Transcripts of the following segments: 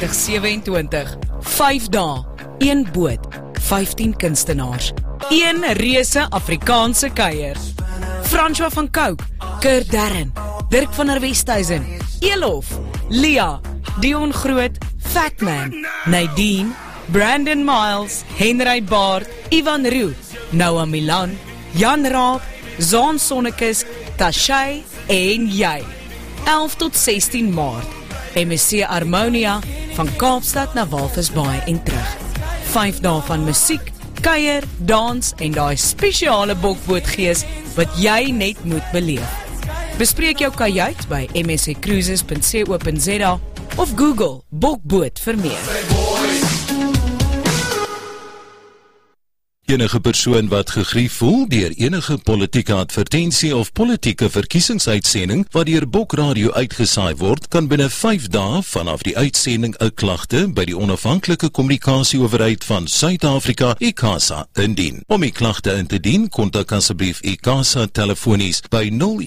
2027. 5 dae, 1 boot, 15 kunstenaars, 1 reuse Afrikaanse kuier. François van Cooke, Kurt Darren, Dirk van der Westhuizen, Elof, Lia, Dion Groot, Fatman, Nadine, Brandon Miles, Henry Baard, Ivan Roux, Noah Milan, Jan Raab, Zaan Sonnekes, Tashay en jy. 11 tot 16 Maart, MSC Harmonia, van Kaapstad na Walvisbaai en terug. 5 dae van musiek, kuier, dans en daai spesiale bokbootgees wat jy net moet beleef. Bespreek jou kajuit by msccruises.co.za of Google bokboot vir meer. Enige persoon wat gegrief voel deur enige politieke advertensie of politieke verkiesingsuitsending wat deur Bok Radio uitgesaai word, kan binne 5 dae vanaf die uitsending 'n klagte by die onafhanklike kommunikasieowerheid van Suid-Afrika, ICASA, indien. Om die klagte in te dien, kontak asseblief ICASA telefonies by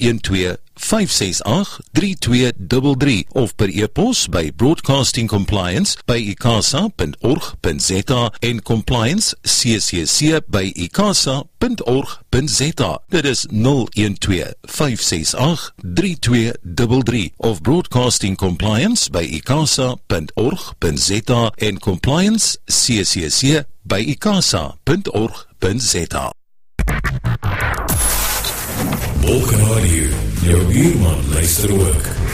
012-568-3233 of per e-pos by broadcastingcompliance@icasa.org.za en compliance.ccc by icasa.org.za. Dit is 012-568-3233 of broadcasting compliance by icasa.org.za en compliance.ccc by icasa.org.za. Bok Radio, jou buurman luister ook.